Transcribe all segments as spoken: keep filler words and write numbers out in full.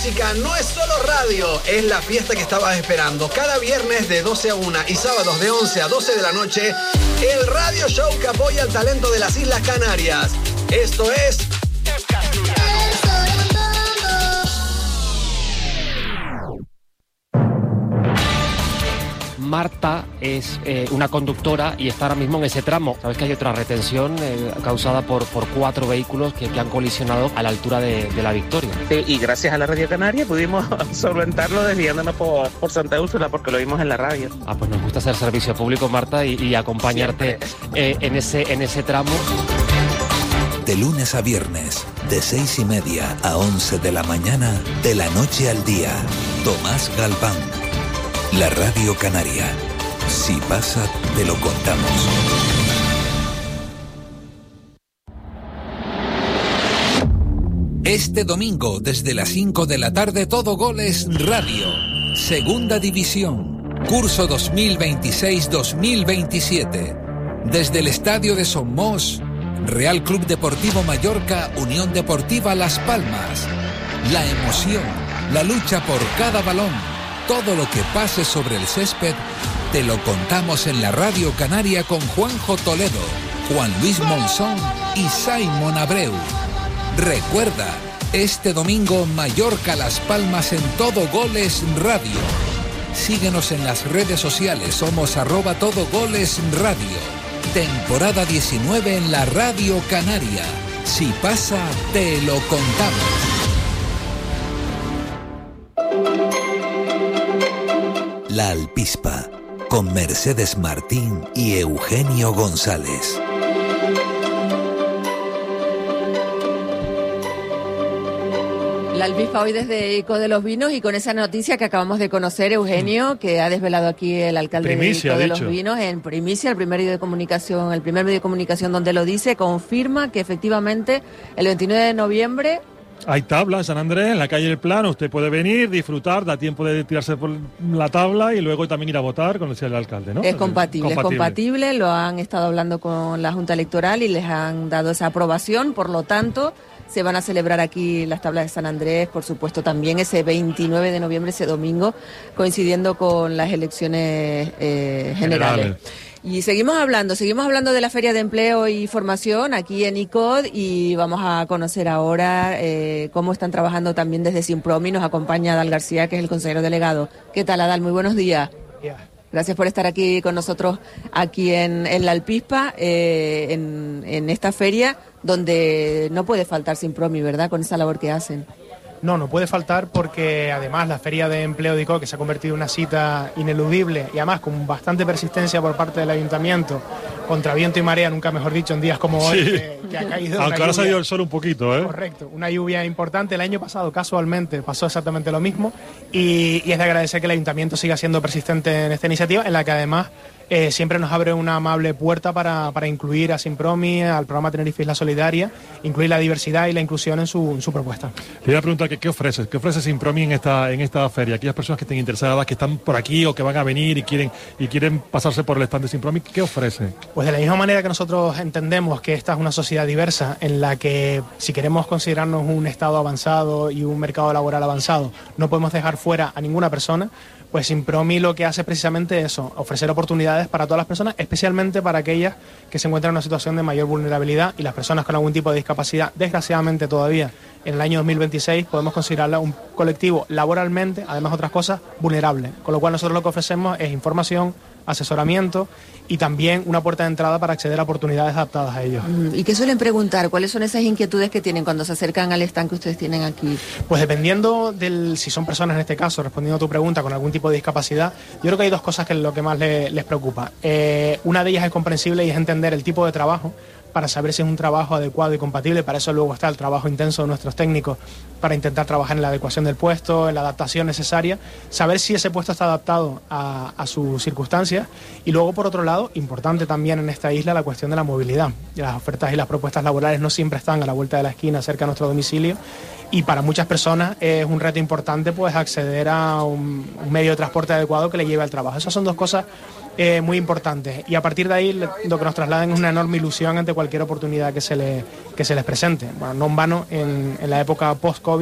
música no es solo radio, es la fiesta que estabas esperando. Cada viernes de doce a una y sábados de once a doce de la noche, el radio show que apoya el talento de las Islas Canarias. Esto es... Marta es eh, una conductora y está ahora mismo en ese tramo. Sabes que hay otra retención eh, causada por, por cuatro vehículos que, que han colisionado a la altura de, de la Victoria. Sí, y gracias a la Radio Canaria pudimos solventarlo desviándonos por, por Santa Úrsula porque lo vimos en la radio. Ah, pues nos gusta hacer servicio público, Marta, y, y acompañarte eh, en, ese, en ese tramo. De lunes a viernes, de seis y media a once de la mañana, de la noche al día. Tomás Galván. La Radio Canaria. Si pasa, te lo contamos. Este domingo, desde las cinco de la tarde, Todo Goles Radio. Segunda División. Curso dos mil veintiséis dos mil veintisiete. Desde el Estadio de Somos, Real Club Deportivo Mallorca, Unión Deportiva Las Palmas. La emoción, la lucha por cada balón. Todo lo que pase sobre el césped, te lo contamos en la Radio Canaria con Juanjo Toledo, Juan Luis Monzón y Simon Abreu. Recuerda, este domingo Mallorca-Las Palmas en Todo Goles Radio. Síguenos en las redes sociales, somos arroba Todo Goles Radio. Temporada diecinueve en la Radio Canaria. Si pasa, te lo contamos. La Alpispa, con Mercedes Martín y Eugenio González. La Alpispa hoy desde Ico de los Vinos y con esa noticia que acabamos de conocer, Eugenio, que ha desvelado aquí el alcalde primicia, de Ico de dicho. los Vinos en primicia, el primer medio de comunicación, el primer medio de comunicación donde lo dice, confirma que efectivamente el veintinueve de noviembre... Hay tabla en San Andrés, en la calle El Plano, usted puede venir, disfrutar, da tiempo de tirarse por la tabla y luego también ir a votar, como decía el alcalde, ¿no? Es compatible, compatible, es compatible, lo han estado hablando con la Junta Electoral y les han dado esa aprobación, por lo tanto, se van a celebrar aquí las tablas de San Andrés, por supuesto también ese veintinueve de noviembre, ese domingo, coincidiendo con las elecciones eh, generales. generales. Y seguimos hablando, seguimos hablando de la Feria de Empleo y Formación aquí en I C O D y vamos a conocer ahora eh, cómo están trabajando también desde Simpromi. Nos acompaña Adal García, que es el consejero delegado. ¿Qué tal, Adal? Muy buenos días. Yeah. Gracias por estar aquí con nosotros aquí en, en La Alpispa, eh, en, en esta feria donde no puede faltar Simpromi, ¿verdad?, con esa labor que hacen. No, no puede faltar porque además la Feria de Empleo de I C O, que se ha convertido en una cita ineludible y además con bastante persistencia por parte del Ayuntamiento, contra viento y marea, nunca mejor dicho, en días como hoy, sí. que, que ha caído Aunque ahora ha salido el sol un poquito, ¿eh? Correcto, una lluvia importante. El año pasado, casualmente, pasó exactamente lo mismo y, y es de agradecer que el Ayuntamiento siga siendo persistente en esta iniciativa, en la que además eh, siempre nos abre una amable puerta para, para incluir a Simpromi, al programa Tenerife Isla Solidaria, incluir la diversidad y la inclusión en su, en su propuesta. Le voy a preguntar que, qué ofreces, qué ofrece Simpromi en esta, en esta feria. Aquellas personas que estén interesadas, que están por aquí o que van a venir y quieren, y quieren pasarse por el stand de Simpromi, ¿qué ofrece? Pues de la misma manera que nosotros entendemos que esta es una sociedad diversa, en la que si queremos considerarnos un Estado avanzado y un mercado laboral avanzado, no podemos dejar fuera a ninguna persona, pues Simpromi lo que hace es precisamente eso, ofrecer oportunidades para todas las personas, especialmente para aquellas que se encuentran en una situación de mayor vulnerabilidad, y las personas con algún tipo de discapacidad, desgraciadamente todavía en el año dos mil veintiséis podemos considerarla un colectivo laboralmente, además de otras cosas, vulnerable, con lo cual nosotros lo que ofrecemos es información, asesoramiento y también una puerta de entrada para acceder a oportunidades adaptadas a ellos. ¿Y qué suelen preguntar? ¿Cuáles son esas inquietudes que tienen cuando se acercan al stand que ustedes tienen aquí? Pues dependiendo del, si son personas en este caso, respondiendo a tu pregunta, con algún tipo de discapacidad, yo creo que hay dos cosas que es lo que más le, les preocupa. Eh, una de ellas es comprensible y es entender el tipo de trabajo, para saber si es un trabajo adecuado y compatible. Para eso luego está el trabajo intenso de nuestros técnicos para intentar trabajar en la adecuación del puesto, en la adaptación necesaria, saber si ese puesto está adaptado a, a sus circunstancias. Y luego, por otro lado, importante también en esta isla la cuestión de la movilidad. Las ofertas y las propuestas laborales no siempre están a la vuelta de la esquina, cerca de nuestro domicilio, y para muchas personas es un reto importante pues acceder a un, un medio de transporte adecuado que le lleve al trabajo. Esas son dos cosas Eh, muy importantes, y a partir de ahí lo que nos trasladan es una enorme ilusión ante cualquier oportunidad que se, le, que se les presente. Bueno, no en vano, en, en la época post-COVID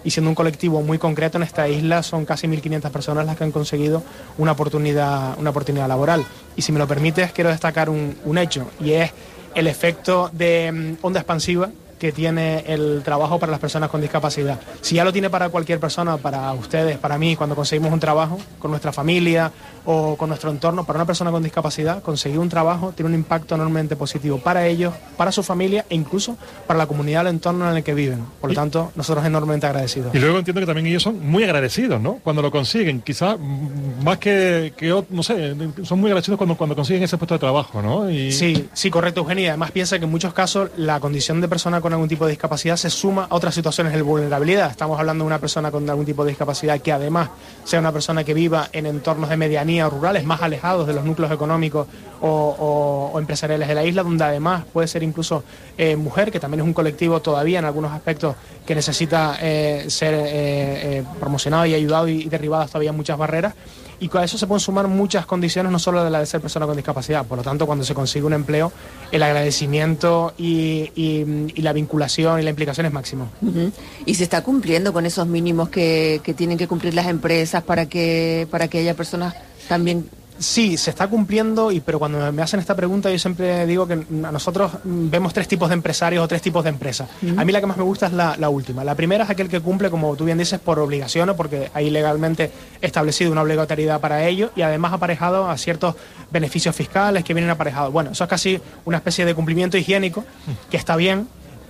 y siendo un colectivo muy concreto en esta isla son casi mil quinientas personas las que han conseguido una oportunidad, una oportunidad laboral. Y si me lo permites, quiero destacar un, un hecho, y es el efecto de um, onda expansiva que tiene el trabajo para las personas con discapacidad. Si ya lo tiene para cualquier persona, para ustedes, para mí, cuando conseguimos un trabajo con nuestra familia o con nuestro entorno, para una persona con discapacidad, conseguir un trabajo tiene un impacto enormemente positivo para ellos, para su familia e incluso para la comunidad del entorno en el que viven. Por lo tanto, nosotros enormemente agradecidos. Y luego entiendo que también ellos son muy agradecidos, ¿no? Cuando lo consiguen, quizás más que, que no sé, son muy agradecidos cuando, cuando consiguen ese puesto de trabajo, ¿no? Y... Sí, sí, correcto, Eugenia. Además piensa que en muchos casos la condición de persona con algún tipo de discapacidad se suma a otras situaciones de vulnerabilidad. Estamos hablando de una persona con algún tipo de discapacidad que además sea una persona que viva en entornos de medianía o rurales más alejados de los núcleos económicos o, o, o empresariales de la isla, donde además puede ser incluso eh, mujer, que también es un colectivo todavía en algunos aspectos que necesita eh, ser eh, eh, promocionado y ayudado y, y derribadas todavía muchas barreras. Y con eso se pueden sumar muchas condiciones, no solo de la de ser persona con discapacidad. Por lo tanto, cuando se consigue un empleo, el agradecimiento y, y, y la vinculación y la implicación es máximo. Uh-huh. ¿Y se está cumpliendo con esos mínimos que, que tienen que cumplir las empresas para que, para que haya personas también? Sí, se está cumpliendo, y pero cuando me hacen esta pregunta yo siempre digo que a nosotros vemos tres tipos de empresarios o tres tipos de empresas. Uh-huh. A mí la que más me gusta es la, la última. La primera es aquel que cumple, como tú bien dices, por obligación o porque hay legalmente establecido una obligatoriedad para ello y además aparejado a ciertos beneficios fiscales que vienen aparejados. Bueno, eso es casi una especie de cumplimiento higiénico, que está bien.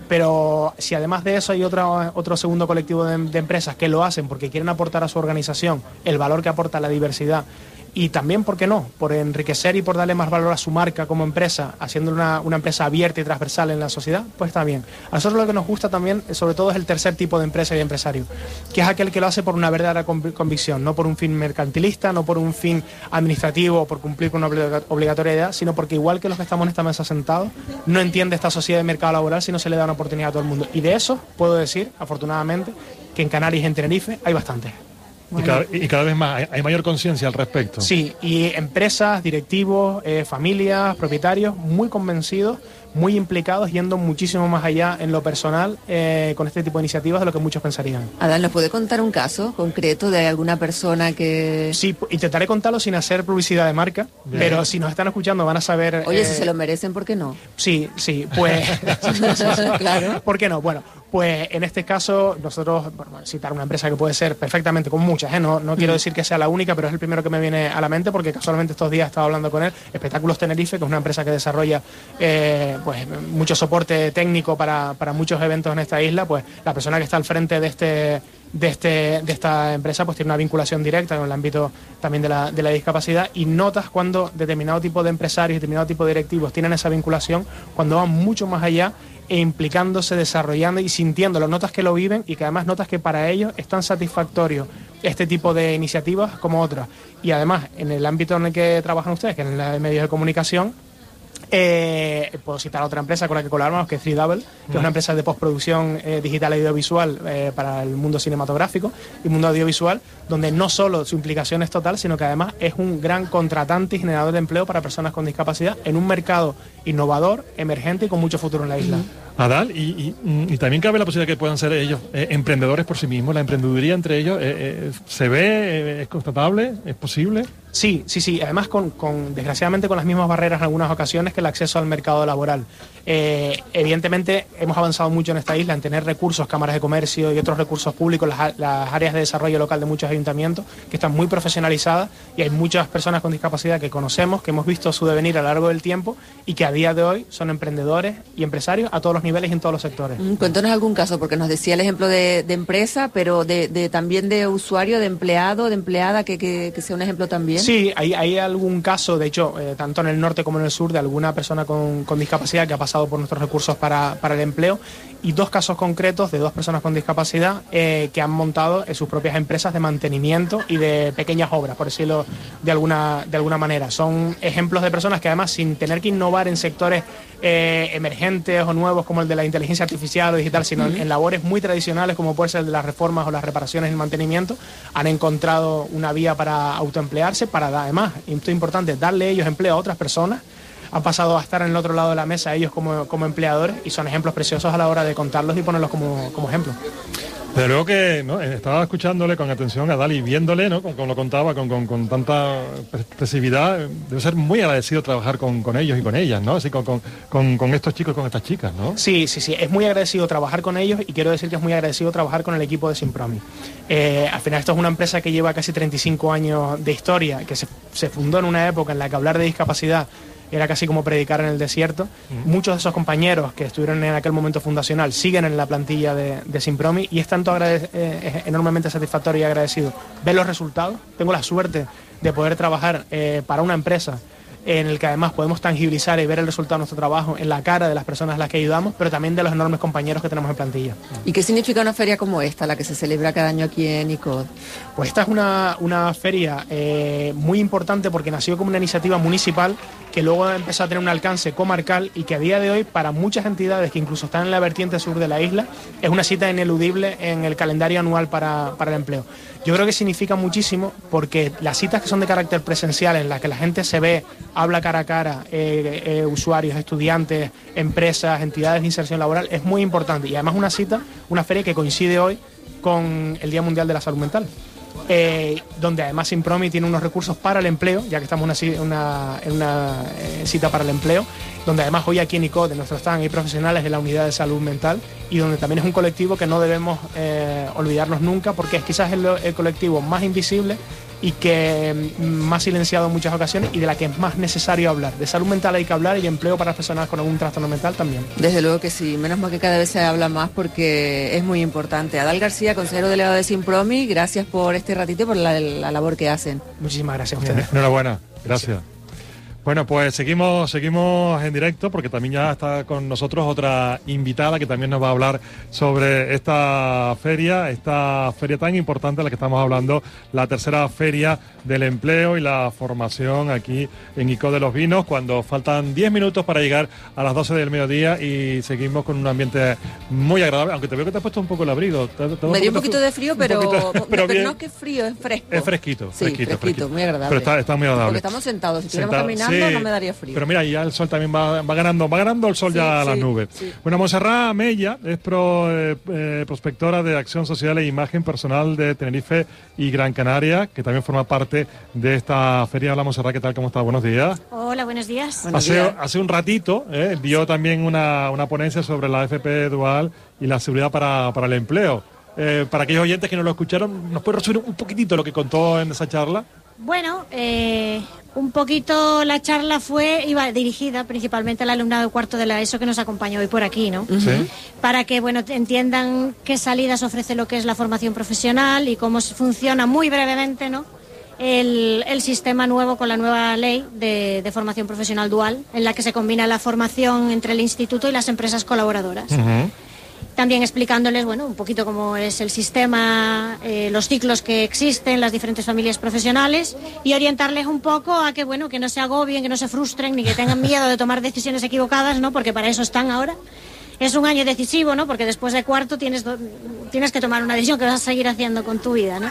Pero si además de eso hay otro, otro segundo colectivo de, de empresas que lo hacen porque quieren aportar a su organización el valor que aporta la diversidad y también, ¿por qué no?, por enriquecer y por darle más valor a su marca como empresa, haciendo una, una empresa abierta y transversal en la sociedad, pues está bien. A nosotros lo que nos gusta también, sobre todo, es el tercer tipo de empresa y de empresario, que es aquel que lo hace por una verdadera convicción, no por un fin mercantilista, no por un fin administrativo o por cumplir con una obligatoriedad, sino porque igual que los que estamos en esta mesa sentados, no entiende esta sociedad de mercado laboral si no se le da una oportunidad a todo el mundo. Y de eso puedo decir, afortunadamente, que en Canarias y en Tenerife hay bastantes. Y cada, y cada vez más, hay, hay mayor conciencia al respecto. Sí, y empresas, directivos, eh, familias, propietarios, muy convencidos, muy implicados, yendo muchísimo más allá en lo personal eh, con este tipo de iniciativas de lo que muchos pensarían. Adán, ¿nos puede contar un caso concreto de alguna persona que...? Sí, intentaré contarlo sin hacer publicidad de marca, bien, pero si nos están escuchando van a saber... Oye, eh... si se lo merecen, ¿por qué no? Sí, sí, pues... Claro. ¿Por qué no? Bueno, pues en este caso nosotros, bueno, citar una empresa que puede ser perfectamente, con muchas, ¿eh? no, no quiero decir que sea la única, pero es el primero que me viene a la mente porque casualmente estos días estaba hablando con él, Espectáculos Tenerife, que es una empresa que desarrolla eh, pues mucho soporte técnico para, para muchos eventos en esta isla. Pues la persona que está al frente de este de este de esta empresa pues tiene una vinculación directa con el ámbito también de la, de la discapacidad, y notas cuando determinado tipo de empresarios, determinado tipo de directivos tienen esa vinculación, cuando van mucho más allá e implicándose, desarrollando y sintiéndolo, notas que lo viven y que además notas que para ellos es tan satisfactorio este tipo de iniciativas como otras. Y además, en el ámbito en el que trabajan ustedes, que es en el de medios de comunicación, Eh, puedo citar a otra empresa con la que colaboramos, que es tres Double, que es una empresa de postproducción eh, digital y audiovisual eh, para el mundo cinematográfico y mundo audiovisual, donde no solo su implicación es total, sino que además es un gran contratante y generador de empleo para personas con discapacidad en un mercado innovador, emergente y con mucho futuro en la isla. Adal, y, y, y también cabe la posibilidad que puedan ser ellos eh, emprendedores por sí mismos. La emprendeduría entre ellos eh, eh, se ve, eh, es constatable, es posible. Sí, sí, sí. Además, con, con desgraciadamente con las mismas barreras en algunas ocasiones que el acceso al mercado laboral. Eh, evidentemente hemos avanzado mucho en esta isla en tener recursos, cámaras de comercio y otros recursos públicos, las, las áreas de desarrollo local de muchos ayuntamientos que están muy profesionalizadas, y hay muchas personas con discapacidad que conocemos, que hemos visto su devenir a lo largo del tiempo y que a día de hoy son emprendedores y empresarios a todos los niveles y en todos los sectores. Mm, cuéntanos algún caso, porque nos decía el ejemplo de, de empresa, pero de, de también de usuario, de empleado, de empleada, que, que, que sea un ejemplo también. Sí, hay, hay algún caso, de hecho, eh, tanto en el norte como en el sur, de alguna persona con, con discapacidad que ha pasado por nuestros recursos para, para el empleo, y dos casos concretos de dos personas con discapacidad eh, que han montado eh, sus propias empresas de mantenimiento y de pequeñas obras, por decirlo de alguna, de alguna manera. Son ejemplos de personas que además, sin tener que innovar en sectores eh, emergentes o nuevos como el de la inteligencia artificial o digital, sino en, en labores muy tradicionales como puede ser el de las reformas o las reparaciones y el mantenimiento, han encontrado una vía para autoemplearse, para además, y esto es importante, darle ellos empleo a otras personas. Han pasado a estar en el otro lado de la mesa ellos como, como empleadores, y son ejemplos preciosos a la hora de contarlos y ponerlos como, como ejemplo. Pero luego que ¿no? estaba escuchándole con atención a Dali, viéndole, ¿no? Como, como lo contaba, con, con, con tanta expresividad, debe ser muy agradecido trabajar con, con ellos y con ellas, ¿no? Así con, con, con, con estos chicos y con estas chicas, ¿no? Sí, sí, sí, es muy agradecido trabajar con ellos y quiero decir que es muy agradecido trabajar con el equipo de Simpromi. Eh, al final esto es una empresa que lleva casi treinta y cinco años de historia, que se, se fundó en una época en la que hablar de discapacidad era casi como predicar en el desierto. Uh-huh. Muchos de esos compañeros que estuvieron en aquel momento fundacional siguen en la plantilla de, de Simpromi y es tanto agrade- eh, es enormemente satisfactorio y agradecido ver los resultados. Tengo la suerte de poder trabajar eh, para una empresa en el que además podemos tangibilizar y ver el resultado de nuestro trabajo en la cara de las personas a las que ayudamos, pero también de los enormes compañeros que tenemos en plantilla. ¿Y qué significa una feria como esta, la que se celebra cada año aquí en I C O D? Pues esta es una, una feria eh, muy importante porque nació como una iniciativa municipal que luego empezó a tener un alcance comarcal y que a día de hoy para muchas entidades que incluso están en la vertiente sur de la isla es una cita ineludible en el calendario anual para, para el empleo. Yo creo que significa muchísimo porque las citas que son de carácter presencial, en las que la gente se ve, habla cara a cara, eh, eh, usuarios, estudiantes, empresas, entidades de inserción laboral, es muy importante. Y además una cita, una feria que coincide hoy con el Día Mundial de la Salud Mental. Eh, donde además Simpromi tiene unos recursos para el empleo, ya que estamos en una, una, en una eh, cita para el empleo, donde además hoy aquí en I C O D, en nuestro stand, hay profesionales de la unidad de salud mental y donde también es un colectivo que no debemos eh, olvidarnos nunca porque es quizás el, el colectivo más invisible y que más silenciado en muchas ocasiones y de la que es más necesario hablar. De salud mental hay que hablar y de empleo para las personas con algún trastorno mental también. Desde luego que sí, menos mal que cada vez se habla más porque es muy importante. Adal García, consejero delegado de Simpromi, gracias por este ratito y por la, la labor que hacen. Muchísimas gracias a ustedes. Enhorabuena, gracias. Bueno, pues seguimos seguimos en directo porque también ya está con nosotros otra invitada que también nos va a hablar sobre esta feria, esta feria tan importante de la que estamos hablando, la tercera feria del empleo y la formación aquí en I C O de los Vinos, cuando faltan diez minutos para llegar a las doce del mediodía y seguimos con un ambiente muy agradable, aunque te veo que te has puesto un poco el abrigo. ¿Te, te Me dio un poquito de frío, pero, poquito, pero, pero no es que es frío, es fresco. Es fresquito, sí, fresquito, fresquito, fresquito, muy agradable. Pero está, está muy agradable. Porque estamos sentados, si estuviéramos Sentado, caminando sí, no me daría frío. Pero mira, ya el sol también va, va ganando, va ganando el sol sí, ya a las sí, nubes. Sí. Bueno, Montserrat Mella es pro, eh, eh, prospectora de Acción Social e Imagen Personal de Tenerife y Gran Canaria, que también forma parte de esta feria. Hola Montserrat, ¿qué tal? ¿Cómo estás? Buenos días. Hola, buenos días. Buenos hace, días. hace un ratito eh, dio también una, una ponencia sobre la F P dual y la seguridad para, para el empleo. Eh, para aquellos oyentes que no lo escucharon, ¿nos puede resumir un poquitito lo que contó en esa charla? Bueno, eh, un poquito la charla fue, iba dirigida principalmente al alumnado cuarto de la ESO que nos acompañó hoy por aquí, ¿no? Sí. Para que, bueno, entiendan qué salidas ofrece lo que es la formación profesional y cómo funciona muy brevemente, ¿no? El, el sistema nuevo con la nueva ley de, de formación profesional dual, en la que se combina la formación entre el instituto y las empresas colaboradoras. Uh-huh. También explicándoles, bueno, un poquito cómo es el sistema, eh, los ciclos que existen, las diferentes familias profesionales y orientarles un poco a que, bueno, que no se agobien, que no se frustren ni que tengan miedo de tomar decisiones equivocadas, ¿no? Porque para eso están ahora. Es un año decisivo, ¿no? Porque después de cuarto tienes, tienes que tomar una decisión que vas a seguir haciendo con tu vida, ¿no?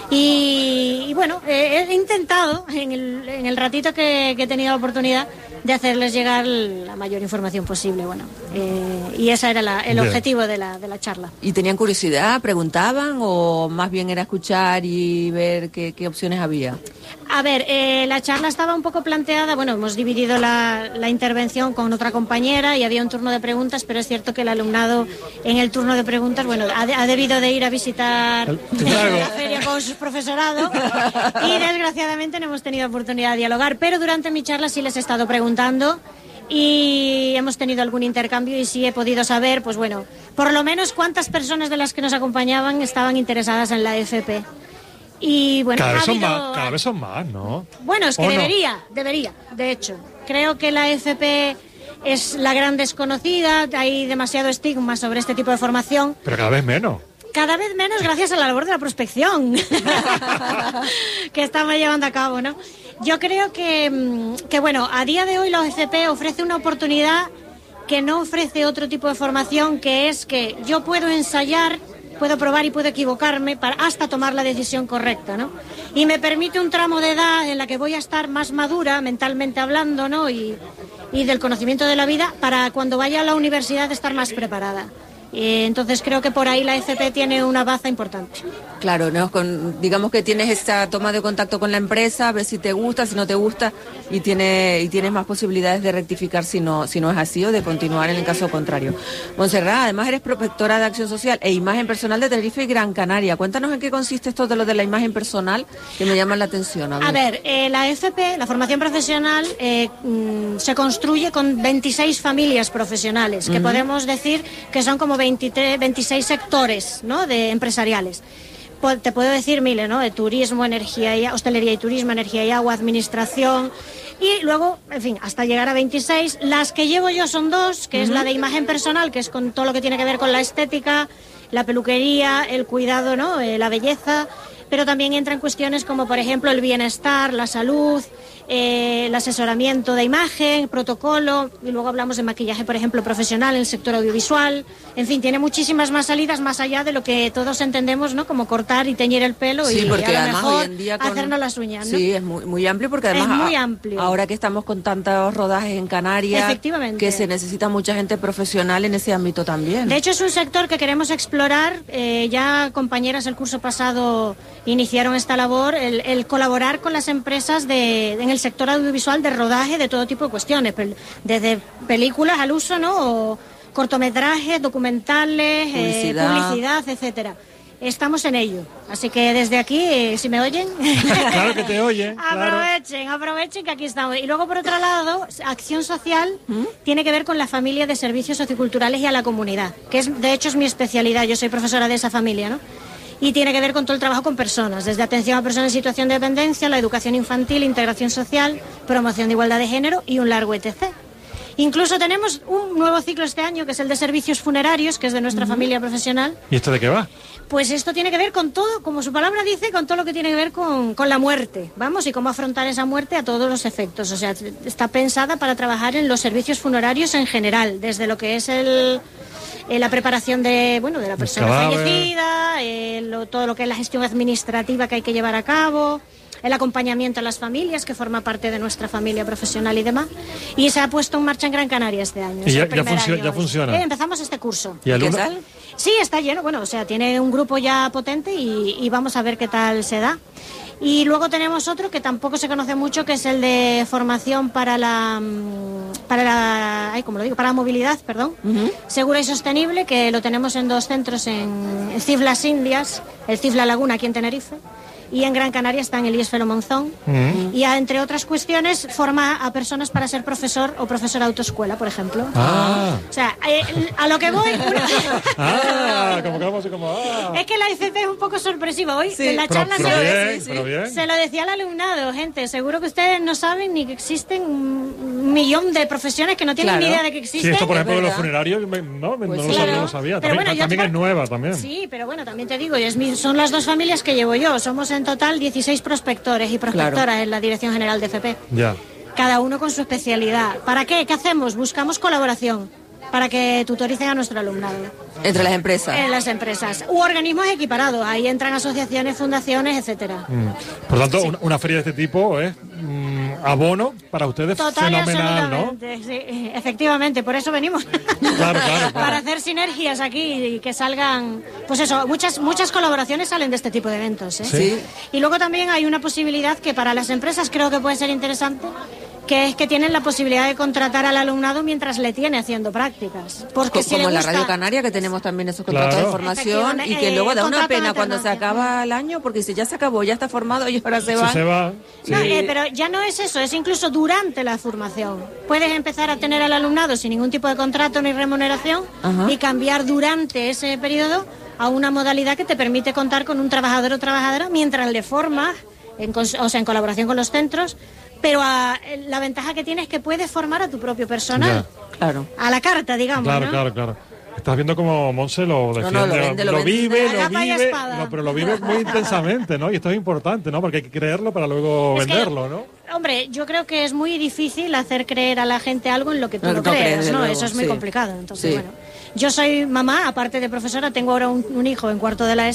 Y, y bueno, eh, he intentado en el, en el ratito que, que he tenido la oportunidad de hacerles llegar la mayor información posible, bueno. Eh, y ese era la, el Bien. objetivo de la, de la charla. ¿Y tenían curiosidad, preguntaban o más bien era escuchar y ver qué, qué opciones había? A ver, eh, la charla estaba un poco planteada, bueno, hemos dividido la, la intervención con otra compañera y había un turno de preguntas, pero es cierto que el alumnado en el turno de preguntas, bueno, ha, ha debido de ir a visitar la feria con su profesorado y desgraciadamente no hemos tenido oportunidad de dialogar, pero durante mi charla sí les he estado preguntando y hemos tenido algún intercambio y sí he podido saber, pues bueno, por lo menos cuántas personas de las que nos acompañaban estaban interesadas en la F P. Y bueno, Cada vez, ha son habido- más, cada vez son más, ¿no? Bueno, es que ¿O no? debería, debería, de hecho. Creo que la F P es la gran desconocida, hay demasiado estigma sobre este tipo de formación. Pero cada vez menos. Cada vez menos gracias a la labor de la prospección que estamos llevando a cabo, ¿no? Yo creo que, mm, que, bueno, a día de hoy la F P ofrece una oportunidad que no ofrece otro tipo de formación, que es que yo puedo ensayar, puedo probar y puedo equivocarme para hasta tomar la decisión correcta, ¿no? Y me permite un tramo de edad en la que voy a estar más madura, mentalmente hablando, ¿no? Y, y del conocimiento de la vida, para cuando vaya a la universidad estar más preparada. Eh, entonces creo que por ahí la F P tiene una baza importante. Claro, ¿no? Con, digamos que tienes esa toma de contacto con la empresa, ves si te gusta, si no te gusta, y, tiene, y tienes más posibilidades de rectificar si no, si no es así o de continuar en el caso contrario. Montserrat, además eres prospectora de Acción Social e Imagen Personal de Tenerife y Gran Canaria. Cuéntanos en qué consiste esto de lo de la imagen personal, que me llama la atención. A ver, a ver eh, la F P, la formación profesional, eh, mm, se construye con veintiséis familias profesionales, que uh-huh. podemos decir que son como veintitrés, veintiséis sectores, ¿no?, de empresariales. Te puedo decir miles, ¿no?, de turismo, energía y hostelería y turismo, energía y agua, administración, y luego, en fin, hasta llegar a veintiséis. Las que llevo yo son dos, que uh-huh. es la de imagen personal, que es con todo lo que tiene que ver con la estética, la peluquería, el cuidado, ¿no?, eh, la belleza, pero también entran cuestiones como, por ejemplo, el bienestar, la salud, eh, el asesoramiento de imagen, protocolo, y luego hablamos de maquillaje, por ejemplo, profesional en el sector audiovisual. En fin, tiene muchísimas más salidas más allá de lo que todos entendemos, ¿no?, como cortar y teñir el pelo, sí, y porque a lo mejor hoy en día con... hacernos las uñas, ¿no? Sí, es muy, muy amplio, porque además es muy amplio. Ahora que estamos con tantos rodajes en Canarias, que se necesita mucha gente profesional en ese ámbito también. De hecho, es un sector que queremos explorar. Eh, ya compañeras el curso pasado iniciaron esta labor, el, el colaborar con las empresas de, en el sector audiovisual de rodaje de todo tipo de cuestiones, desde películas al uso, ¿no?, o cortometrajes, documentales, publicidad, eh, publicidad, etcétera. Estamos en ello, así que desde aquí, eh, si me oyen, claro que te oyen, aprovechen, claro. aprovechen que aquí estamos. Y luego, por otro lado, Acción Social ¿Mm? tiene que ver con la familia de servicios socioculturales y a la comunidad, que es, de hecho, es mi especialidad. Yo soy profesora de esa familia, ¿no? Y tiene que ver con todo el trabajo con personas, desde atención a personas en situación de dependencia, la educación infantil, integración social, promoción de igualdad de género y un largo etcétera. Incluso tenemos un nuevo ciclo este año, que es el de servicios funerarios, que es de nuestra uh-huh. familia profesional. ¿Y esto de qué va? Pues esto tiene que ver con todo, como su palabra dice, con todo lo que tiene que ver con, con la muerte, vamos, y cómo afrontar esa muerte a todos los efectos. O sea, está pensada para trabajar en los servicios funerarios en general, desde lo que es el... Eh, la preparación de bueno de la persona fallecida, eh, lo, todo lo que es la gestión administrativa que hay que llevar a cabo, el acompañamiento a las familias, que forma parte de nuestra familia profesional y demás. Y se ha puesto en marcha en Gran Canaria este año. ¿Y ya, ya, funcio- ya funciona? Eh, empezamos este curso. ¿Y ¿Qué tal? Sí, está lleno. Bueno, o sea, tiene un grupo ya potente y, y vamos a ver qué tal se da. Y luego tenemos otro que tampoco se conoce mucho, que es el de formación para la para la ay, ¿cómo lo digo? para la movilidad, perdón, uh-huh. segura y sostenible, que lo tenemos en dos centros, en, en C I F Las Indias, el C I F La Laguna aquí en Tenerife, y en Gran Canaria está en el I E S Felo Monzón. Uh-huh. Y a, entre otras cuestiones, forma a personas para ser profesor o profesora de autoescuela, por ejemplo. Ah. O sea, eh, a lo que voy... Una... ah, como que vamos y como... Ah. Es que la I C P es un poco sorpresiva hoy. Sí. En la Pero, charla pero se, bien, lo, sí, pero bien. se lo decía al alumnado, gente, seguro que ustedes no saben ni que existen un millón de profesiones que no tienen claro. ni idea de que existen. Sí, esto, por es ejemplo, de los verdad. funerarios, no, pues no, sí, lo claro. sabía, no lo sabía. También, bueno, también te... es nueva, también. Sí, pero bueno, también te digo, es mi, son las dos familias que llevo yo. Somos en total dieciséis prospectores y prospectoras claro. en la Dirección General de F P. Ya. Cada uno con su especialidad. ¿Para qué? ¿Qué hacemos? Buscamos colaboración para que tutoricen a nuestro alumnado. Entre las empresas. En las empresas. U organismos equiparados. Ahí entran asociaciones, fundaciones, etcétera. Mm. Por tanto, sí. una, una feria de este tipo es mm, abono para ustedes. Total fenomenal, ¿no? Sí, efectivamente, por eso venimos. Claro, claro, claro. Para hacer sinergias aquí y que salgan, pues eso, muchas muchas colaboraciones salen de este tipo de eventos, ¿eh? Sí. Y luego también hay una posibilidad que para las empresas creo que puede ser interesante, que es que tienen la posibilidad de contratar al alumnado mientras le tiene haciendo prácticas. Porque Co- si como le en la gusta... Radio Canaria, que tenemos también esos contratos Claro. de formación y que luego da Eh, una pena contrato de cuando se alternancia. acaba el año, porque si ya se acabó, ya está formado y ahora se Si va. se va. Sí. No, eh, pero ya no es eso, es incluso durante la formación. Puedes empezar a tener al alumnado sin ningún tipo de contrato ni remuneración Ajá. y cambiar durante ese periodo a una modalidad que te permite contar con un trabajador o trabajadora mientras le formas, en, cons- o sea, en colaboración con los centros, pero a, la ventaja que tienes es que puedes formar a tu propio personal. Ya. Claro. A la carta, digamos, Claro, ¿no? claro, claro. Estás viendo como Monse lo defiende, no, lo vende, lo vende. vive, De lo capa y vive, espada. no, pero lo vive muy intensamente, ¿no? Y esto es importante, ¿no? Porque hay que creerlo para luego Es que, venderlo, ¿no? Hombre, yo creo que es muy difícil hacer creer a la gente algo en lo que tú No, no, no creas, crees, de ¿no? luego, Eso es muy sí. complicado. Entonces, Sí. bueno, yo soy mamá, aparte de profesora, tengo ahora un, un hijo en cuarto de la ESO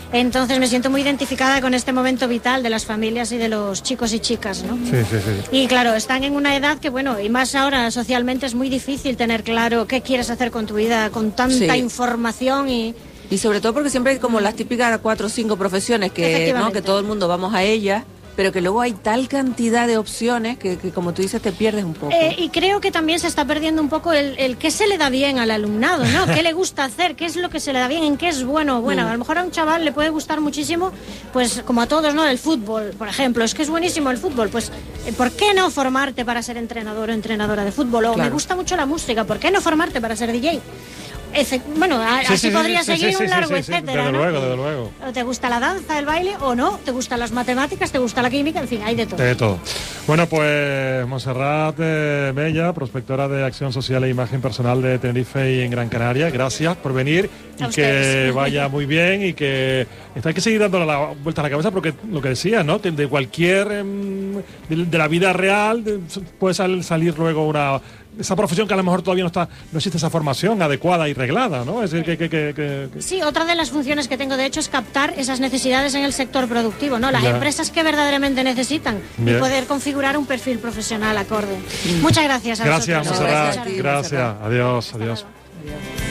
Entonces me siento muy identificada con este momento vital de las familias y de los chicos y chicas, ¿no? Sí, sí, sí. Y claro, están en una edad que, bueno, y más ahora socialmente es muy difícil tener claro qué quieres hacer con tu vida, con tanta Sí. información y... Y sobre todo porque siempre hay como las típicas cuatro o cinco profesiones que, ¿no? que todo el mundo vamos a ellas, pero que luego hay tal cantidad de opciones que, que como tú dices, te pierdes un poco. Eh, y creo que también se está perdiendo un poco el, el qué se le da bien al alumnado, ¿no? ¿Qué le gusta hacer? ¿Qué es lo que se le da bien? ¿En qué es bueno? Bueno, Mm. a lo mejor a un chaval le puede gustar muchísimo, pues como a todos, ¿no? El fútbol, por ejemplo. Es que es buenísimo el fútbol. Pues, eh, ¿por qué no formarte para ser entrenador o entrenadora de fútbol? O Claro. me gusta mucho la música, ¿por qué no formarte para ser D J? Efe- bueno, a- Sí, así sí, sí, podría sí, seguir sí, un sí, largo sí, sí, etcétera, desde ¿no? luego, desde luego. O te gusta la danza, el baile o no, te gustan las matemáticas, te gusta la química, en fin, hay de todo. De todo. Bueno, pues Montserrat eh, Bella, prospectora de Acción Social e Imagen Personal de Tenerife y en Gran Canaria, gracias por venir y A que ustedes. vaya muy bien y que esto hay que seguir dándole la vuelta a la cabeza porque lo que decía, ¿no? Que de cualquier em, de, de la vida real de- puede sal- salir luego una esa profesión que a lo mejor todavía no está no existe esa formación adecuada y reglada, ¿no? Es decir, que, que, que, que- que- Sí, otra de las funciones que tengo de hecho es captar esas necesidades en el sector productivo, ¿no? Las Ya. empresas que verdaderamente necesitan Bien. y poder configurar un perfil profesional acorde. Muchas gracias a Gracias, vosotros. Montserrat. Gracias a ti, Gracias. Montserrat. Adiós, adiós. Adiós.